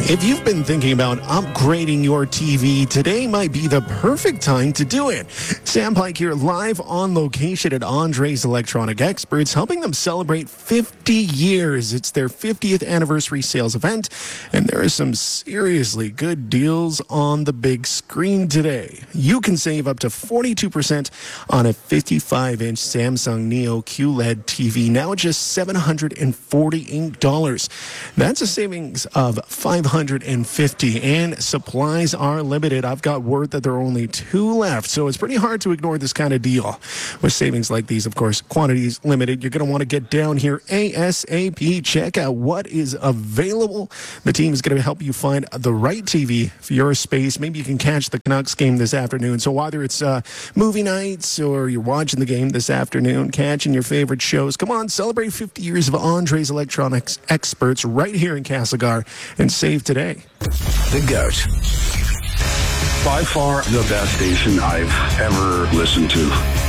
If you've been thinking about upgrading your TV, today might be the perfect time to do it. Sam Pike here, live on location at Andres Electronic Experts, helping them celebrate 50 years. It's their 50th anniversary sales event, and there are some seriously good deals on the big screen today. You can save up to 42% on a 55-inch Samsung Neo QLED TV, now at just $748. That's a savings of $550, and supplies are limited. I've got word that there are only 2 left, so it's pretty hard to ignore this kind of deal. With savings like these, of course, quantities limited. You're going to want to get down here ASAP. Check out what is available. The team is going to help you find the right TV for your space. Maybe you can catch the Canucks game this afternoon. So whether it's movie nights or you're watching the game this afternoon, catching your favorite shows, come on, celebrate 50 years of Andres Electronics Experts right here in Castlegar and save today. The GOAT. By far the best station I've ever listened to.